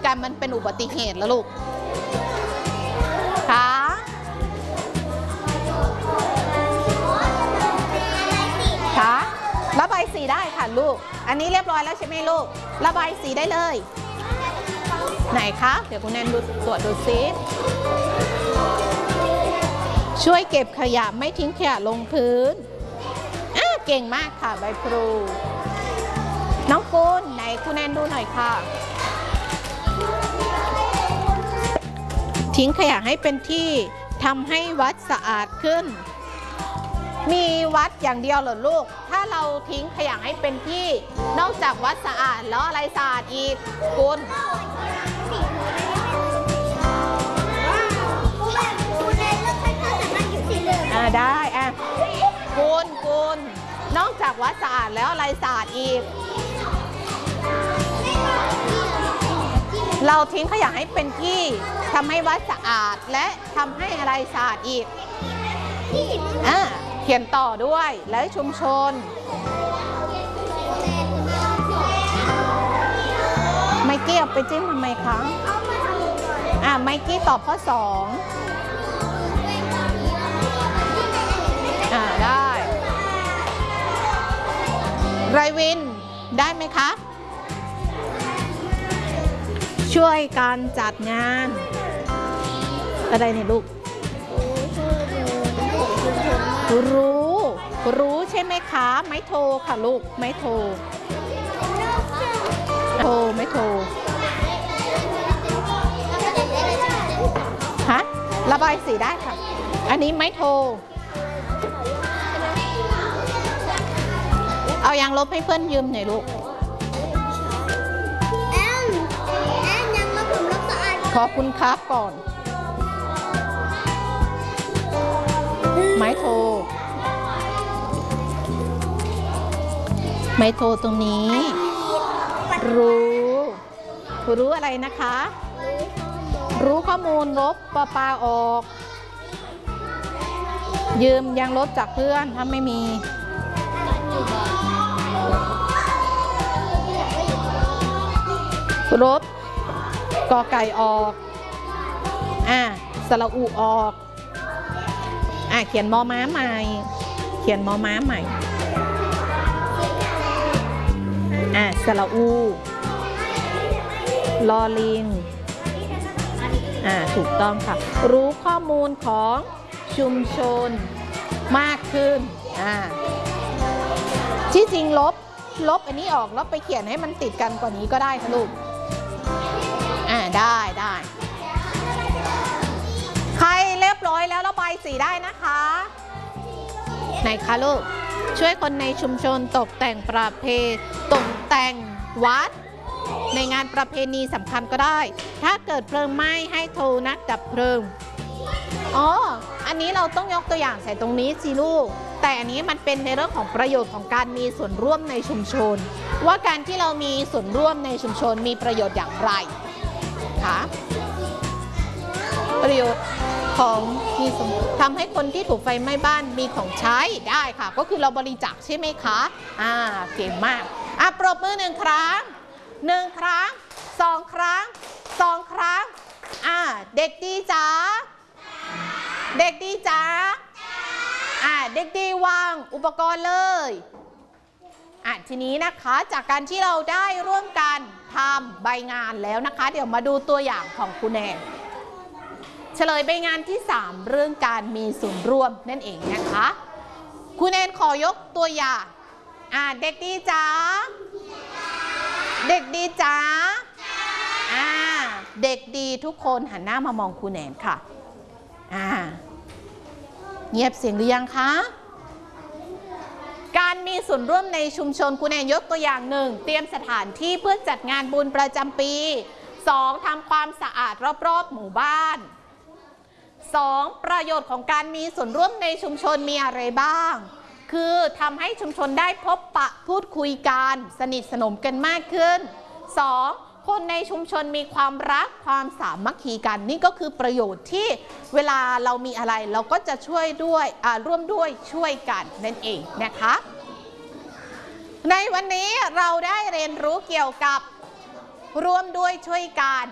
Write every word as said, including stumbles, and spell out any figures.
กันมันเป็นอุบัติเหตุแล้วลูกค่ะค่ะระบายสีได้ค่ะลูกอันนี้เรียบร้อยแล้วใช่ไหมลูกระบายสีได้เลยไหนคะเดี๋ยวคุณแนนดูตรวจดูซิช่วยเก็บขยะไม่ทิ้งขยะลงพื้นอ่ะเก่งมากค่ะใบพลูน้องปูนไหนคุณแนนดูหน่อยค่ะทิ้งขยะให้เป็นที่ทำให้วัดสะอาดขึ้นมีวัดอย่างเดียวเหรอลูกถ้าเราทิ้งขยะให้เป็นที่นอกจากวัดสะอาดแล้วอะไรสะอาดอีกคุณอ่าได้อ่ะคุณคุณนอกจากวัดสะอาดแล้วอะไรสะอาดอีกเราทิ้งขยะให้เป็นที่ทำให้วัดสะอาดและทำให้อะไรสะอาดอีกอ่าเขียนต่อด้วยและชุมชนไมค์กี้เอาไปจิ้มทำไมคะอ่าไมค์กี้ตอบข้อสองอ่าได้ไรวินได้ไหมคะช่วยการจัดงานอะไรเนี่ยลูกรู้รู้ใช่ไหมคะไม่โทรค่ะลูกไม่โทรโทรไม่โทรฮะระบายสีได้ค่ะอันนี้ไม่โทรเอายางลบให้เพื่อนยืมหน่อยลูกแอนแอนยังลบผมลบสะอาดขอบคุณครับก่อนไม้โทรไม้โทรตรงนี้รู้รู้อะไรนะคะรู้ข้อมูลลบปะปาออกยืมยังลบจากเพื่อนถ้าไม่มีลบกอไก่ออกอ่ะสระอูออกอ่ะเขียนมอม้าใหม่เขียนมอม้าใหม่อ่ะสระอูลอลิงอ่ะถูกต้องค่ะรู้ข้อมูลของชุมชนมากขึ้นอ่ะที่จริงลบลบอันนี้ออกแล้วไปเขียนให้มันติดกันกว่านี้ก็ได้ค่ะลูกอ่าได้ได้ใครเรียบร้อยแล้วระบายสีได้นะคะไหนคะลูกช่วยคนในชุมชนตกแต่งประเพณีตกแต่งวัดในงานประเพณีสำคัญก็ได้ถ้าเกิดเพลิงไหม้ให้โทรนักดับเพลิงอ๋ออันนี้เราต้องยกตัวอย่างใส่ตรงนี้สิลูกแต่อันนี้มันเป็นในเรื่องของประโยชน์ของการมีส่วนร่วมในชุมชนว่าการที่เรามีส่วนร่วมในชุมชนมีประโยชน์อย่างไรคะประโยชน์ของมีสมทำให้คนที่ถูกไฟไหม้บ้านมีของใช้ได้ค่ะก็คือเราบริจาคใช่ไหมคะอ่าเก่งมากอ่ะปรบมือหนึ่งครั้งหนึ่งครั้งสองครั้งสองครั้งอ่าเด็กดีจ๋าเด็กดีจ๋าอ่าเด็กดีวางอุปกรณ์เลยอ่ะทีนี้นะคะจากการที่เราได้ร่วมกันทำใบงานแล้วนะคะเดี๋ยวมาดูตัวอย่างของคุณแนนเฉลยใบงานที่สามเรื่องการมีส่วนร่วมนั่นเองนะคะคุณแนนขอยกตัวอย่างอ่าเด็กดีจ๋าเด็กดีจ๋าอ่าเด็กดีทุกคนหันหน้ามามองคุณแนนค่ะอ่าเงียบเสียงหรือยังคะการมีส่วนร่วมในชุมชนคุณแนนยกตัวอย่างหนึ่งเตรียมสถานที่เพื่อจัดงานบุญประจำปีสองทำความสะอาดรอบๆหมู่บ้านสองประโยชน์ของการมีส่วนร่วมในชุมชนมีอะไรบ้างคือทำให้ชุมชนได้พบปะพูดคุยกันสนิทสนมกันมากขึ้นสองคนในชุมชนมีความรักความสามัคคีกันนี่ก็คือประโยชน์ที่เวลาเรามีอะไรเราก็จะช่วยด้วยร่วมด้วยช่วยกันนั่นเองนะคะในวันนี้เราได้เรียนรู้เกี่ยวกับร่วมด้วยช่วยกัน